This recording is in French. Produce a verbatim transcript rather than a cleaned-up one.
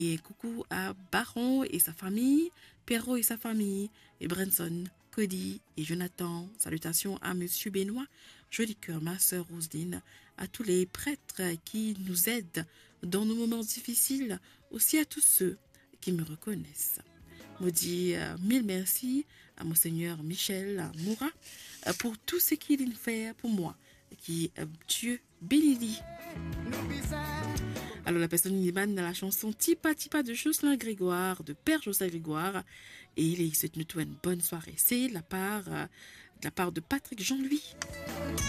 Et coucou à Baron et sa famille, Perrault et sa famille, et Branson, Cody et Jonathan. Salutations à Monsieur Benoît, Joli Cœur, ma sœur Roseline, à tous les prêtres qui nous aident dans nos moments difficiles, aussi à tous ceux qui me reconnaissent. Maudit euh, mille merci à Monseigneur Michel Moura euh, pour tout ce qu'il fait pour moi. Qui euh, Dieu bénit. Alors la personne Iman dans la chanson Tipa Tipa de Jocelyn Grégoire, de Père Jocelyn Grégoire. Et il souhaite nous une bonne soirée. C'est la part, euh, de la part de Patrick Jean-Louis.